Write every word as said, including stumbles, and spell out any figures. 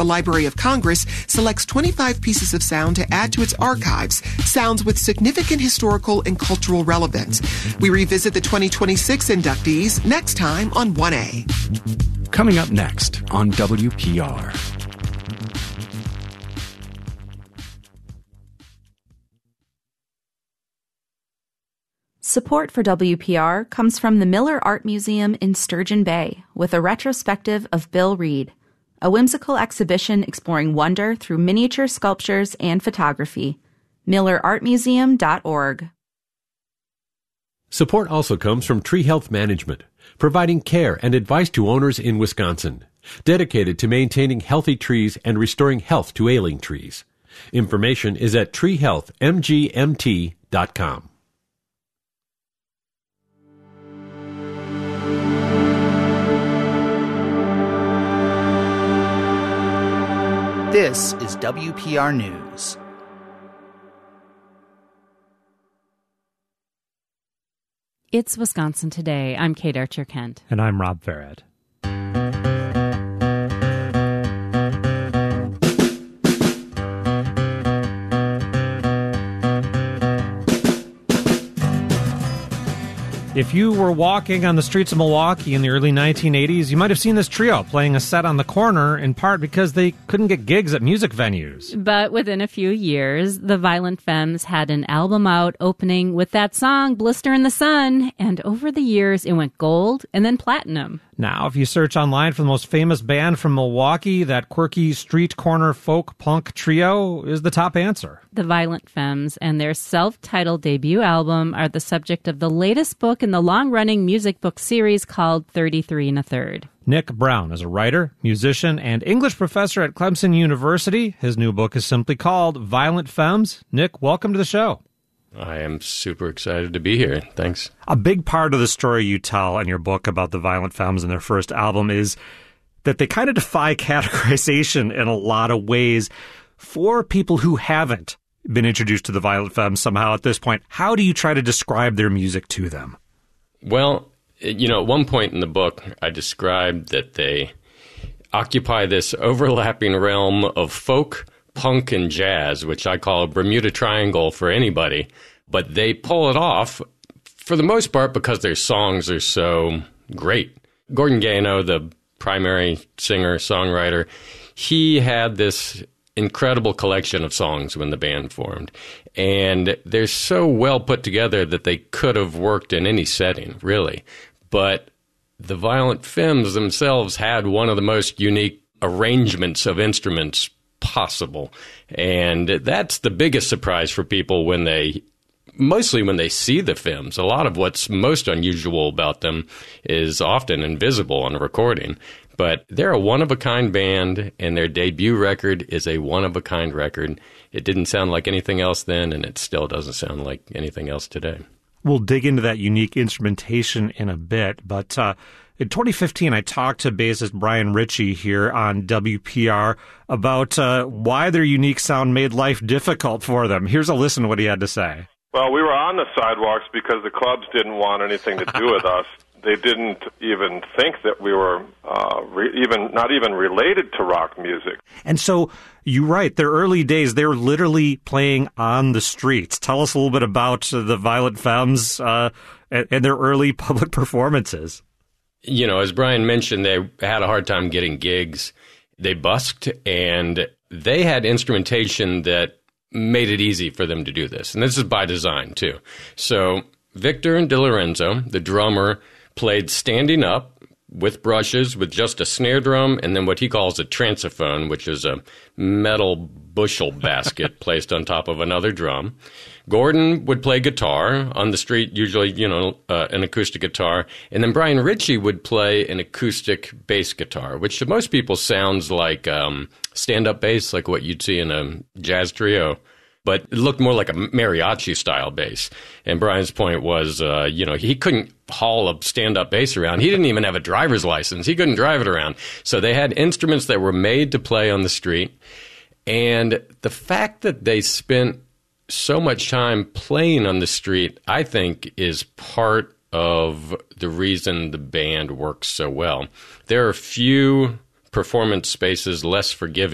The Library of Congress selects twenty-five pieces of sound to add to its archives, sounds with significant historical and cultural relevance. We revisit the twenty twenty-six inductees next time on one A. Coming up next on W P R. Support for W P R comes from the Miller Art Museum in Sturgeon Bay with a retrospective of Bill Reed, a whimsical exhibition exploring wonder through miniature sculptures and photography. miller art museum dot org. Support also comes from Tree Health Management, providing care and advice to owners in Wisconsin, dedicated to maintaining healthy trees and restoring health to ailing trees. Information is at tree health m g m t dot com. This is W P R News. It's Wisconsin Today. I'm Kate Archer-Kent. And I'm Rob Farrett. If you were walking on the streets of Milwaukee in the early nineteen eighties, you might have seen this trio playing a set on the corner, in part because they couldn't get gigs at music venues. But within a few years, the Violent Femmes had an album out opening with that song, Blister in the Sun, and over the years it went gold and then platinum. Now, if you search online for the most famous band from Milwaukee, that quirky street corner folk punk trio is the top answer. The Violent Femmes and their self-titled debut album are the subject of the latest book in the long-running music book series called thirty-three and a Third. Nick Brown is a writer, musician, and English professor at Clemson University. His new book is simply called Violent Femmes. Nick, welcome to the show. I am super excited to be here. Thanks. A big part of the story you tell in your book about the Violent Femmes and their first album is that they kind of defy categorization in a lot of ways. For people who haven't been introduced to the Violent Femmes somehow at this point, how do you try to describe their music to them? Well, you know, at one point in the book, I described that they occupy this overlapping realm of folk, punk, and jazz, which I call a Bermuda Triangle for anybody. But they pull it off, for the most part, because their songs are so great. Gordon Gano, the primary singer-songwriter, he had this incredible collection of songs when the band formed. And they're so well put together that they could have worked in any setting, really. But the Violent Femmes themselves had one of the most unique arrangements of instruments possible. And that's the biggest surprise for people when they, mostly when they see the Femmes. A lot of what's most unusual about them is often invisible on a recording. But they're a one-of-a-kind band, and their debut record is a one-of-a-kind record. It didn't sound like anything else then, and it still doesn't sound like anything else today. We'll dig into that unique instrumentation in a bit, but uh, in twenty fifteen, I talked to bassist Brian Ritchie here on W P R about uh, why their unique sound made life difficult for them. Here's a listen to what he had to say. Well, we were on the sidewalks because the clubs didn't want anything to do with us. They didn't even think that we were uh, re- even not even related to rock music. And so you're right. Their early days, they were literally playing on the streets. Tell us a little bit about uh, the Violent Femmes uh, and, and their early public performances. You know, as Brian mentioned, they had a hard time getting gigs. They busked, and they had instrumentation that made it easy for them to do this. And this is by design, too. So Victor DiLorenzo, the drummer, played standing up with brushes with just a snare drum and then what he calls a transophone, which is a metal bushel basket placed on top of another drum. Gordon would play guitar on the street, usually, you know, uh, an acoustic guitar. And then Brian Ritchie would play an acoustic bass guitar, which to most people sounds like um, stand-up bass, like what you'd see in a jazz trio. But it looked more like a mariachi-style bass. And Brian's point was, uh, you know, he couldn't haul a stand-up bass around. He didn't even have a driver's license. He couldn't drive it around. So they had instruments that were made to play on the street. And the fact that they spent so much time playing on the street, I think, is part of the reason the band works so well. There are few performance spaces less forgiving